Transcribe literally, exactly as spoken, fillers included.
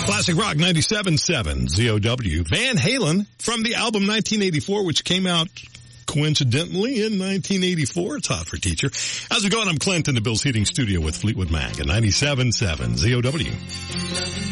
Classic Rock ninety-seven point seven Z O W. Van Halen from the album nineteen eighty-four, which came out coincidentally in nineteen eighty-four. It's hot for teacher. How's it going? I'm Clint in the Bill's Heating Studio with Fleetwood Mac at ninety-seven point seven Z O W.